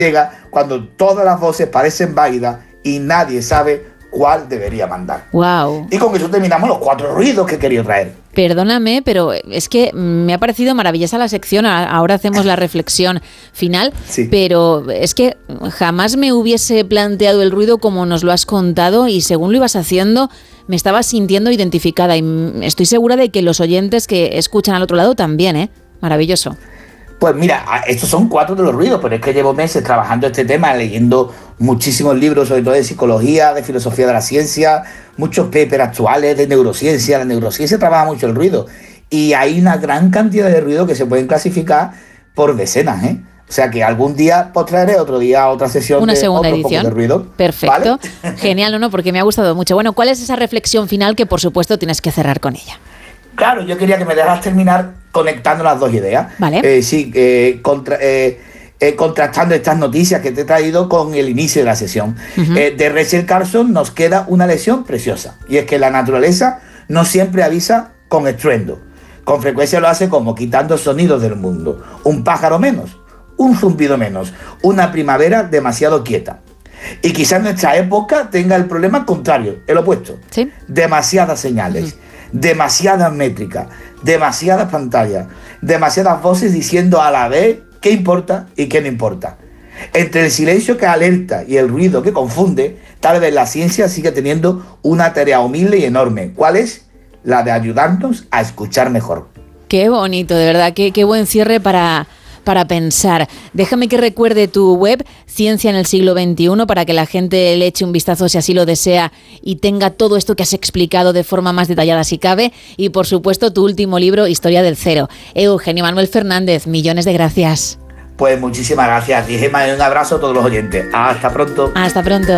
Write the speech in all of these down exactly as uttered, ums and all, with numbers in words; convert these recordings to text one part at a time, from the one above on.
llega cuando todas las voces parecen válidas y nadie sabe cuál debería mandar. Wow. Y con eso terminamos los cuatro ruidos que quería traer. Perdóname, pero es que me ha parecido maravillosa la sección. Ahora hacemos la reflexión final, sí. Pero es que jamás me hubiese planteado el ruido como nos lo has contado y según lo ibas haciendo me estaba sintiendo identificada y estoy segura de que los oyentes que escuchan al otro lado también, ¿eh? Maravilloso. Pues mira, estos son cuatro de los ruidos, pero es que llevo meses trabajando este tema, leyendo muchísimos libros, sobre todo de psicología, de filosofía de la ciencia, muchos papers actuales de neurociencia. La neurociencia trabaja mucho el ruido y hay una gran cantidad de ruidos que se pueden clasificar por decenas, ¿eh? O sea que algún día pues traeré otro día otra sesión una de segunda otro edición. Poco de ruido. Perfecto. ¿Vale? Genial, no, no, porque me ha gustado mucho. Bueno, ¿cuál es esa reflexión final que por supuesto tienes que cerrar con ella? Claro, yo quería que me dejaras terminar conectando las dos ideas. Vale. Eh, sí, eh, contra, eh, eh, contrastando estas noticias que te he traído con el inicio de la sesión. Uh-huh. Eh, de Rachel Carson nos queda una lección preciosa, y es que la naturaleza no siempre avisa con estruendo. Con frecuencia lo hace como quitando sonidos del mundo. Un pájaro menos, un zumbido menos, una primavera demasiado quieta. Y quizás nuestra época tenga el problema contrario, el opuesto. ¿Sí? Demasiadas señales. Uh-huh. Demasiadas métricas, demasiadas pantallas, demasiadas voces diciendo a la vez qué importa y qué no importa. Entre el silencio que alerta y el ruido que confunde, tal vez la ciencia sigue teniendo una tarea humilde y enorme. ¿Cuál es? La de ayudarnos a escuchar mejor. Qué bonito, de verdad, qué, qué buen cierre para... para pensar. Déjame que recuerde tu web, Ciencia en el siglo veintiuno, para que la gente le eche un vistazo si así lo desea y tenga todo esto que has explicado de forma más detallada si cabe. Y por supuesto tu último libro, Historia del Cero. Eugenio Manuel Fernández, millones de gracias. Pues muchísimas gracias, y Gemma, un abrazo a todos los oyentes. Hasta pronto. Hasta pronto.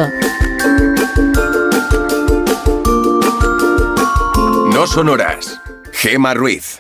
No sonoras. Gemma Ruiz.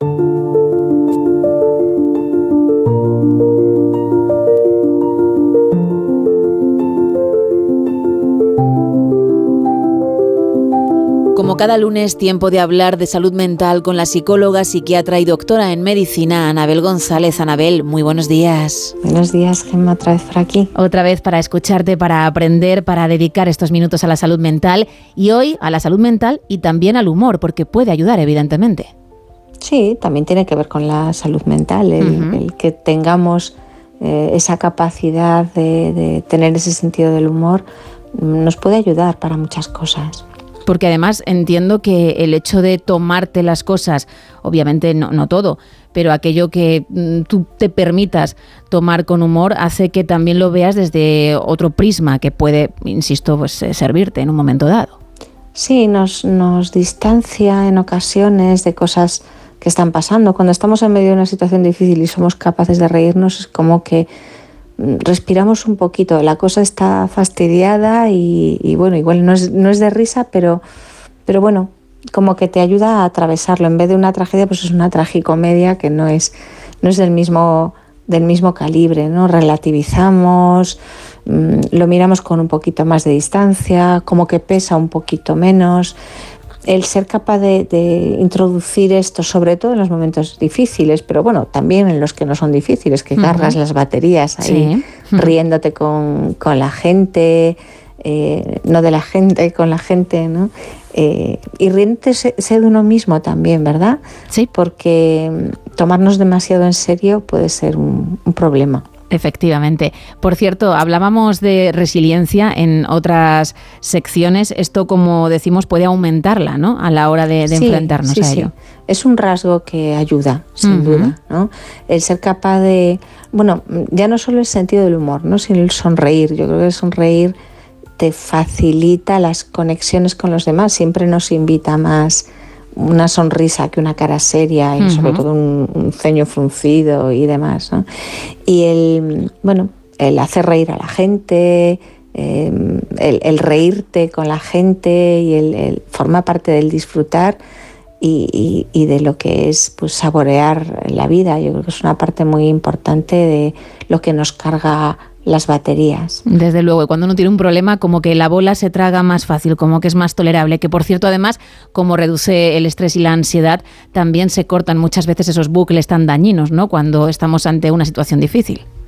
Como cada lunes, tiempo de hablar de salud mental con la psicóloga, psiquiatra y doctora en medicina, Anabel González. Anabel, muy buenos días. Buenos días, Gemma, otra vez por aquí. Otra vez para escucharte, para aprender, para dedicar estos minutos a la salud mental. Y hoy a la salud mental y también al humor, porque puede ayudar, evidentemente. Sí, también tiene que ver con la salud mental, el, uh-huh. el que tengamos eh, esa capacidad de, de tener ese sentido del humor nos puede ayudar para muchas cosas. Porque además entiendo que el hecho de tomarte las cosas, obviamente no, no todo, pero aquello que mm, tú te permitas tomar con humor hace que también lo veas desde otro prisma que puede, insisto, pues servirte en un momento dado. Sí, nos, nos distancia en ocasiones de cosas que están pasando. Cuando estamos en medio de una situación difícil y somos capaces de reírnos, es como que respiramos un poquito, la cosa está fastidiada y, y bueno, igual no es, no es de risa, pero, pero bueno, como que te ayuda a atravesarlo. En vez de una tragedia, pues es una tragicomedia que no es, no es del mismo, del mismo calibre, ¿no? Relativizamos, mmm, lo miramos con un poquito más de distancia, como que pesa un poquito menos. El ser capaz de, de introducir esto, sobre todo en los momentos difíciles, pero bueno, también en los que no son difíciles, que uh-huh. cargas las baterías ahí, sí. uh-huh. riéndote con, con la gente, eh, no de la gente, con la gente, ¿no? Eh, y riéndote de uno mismo también, ¿verdad? Sí. Porque tomarnos demasiado en serio puede ser un, un problema. Efectivamente. Por cierto, hablábamos de resiliencia en otras secciones. Esto, como decimos, puede aumentarla, ¿no? A la hora de, de sí, enfrentarnos sí, a ello. Sí. Es un rasgo que ayuda, sin uh-huh. duda, ¿no? El ser capaz de... Bueno, ya no solo el sentido del humor, ¿no? Sino el sonreír. Yo creo que el sonreír te facilita las conexiones con los demás. Siempre nos invita más una sonrisa que una cara seria y uh-huh. sobre todo un, un ceño fruncido y demás, ¿no? Y el, bueno, el hacer reír a la gente, eh, el, el reírte con la gente y el, el forma parte del disfrutar y, y, y de lo que es pues saborear la vida. Yo creo que es una parte muy importante de lo que nos carga las baterías. Desde luego, y cuando uno tiene un problema, como que la bola se traga más fácil, como que es más tolerable, que por cierto, además, como reduce el estrés y la ansiedad, también se cortan muchas veces esos bucles tan dañinos, ¿no? Cuando estamos ante una situación difícil.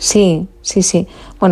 Sí, sí, sí. Bueno,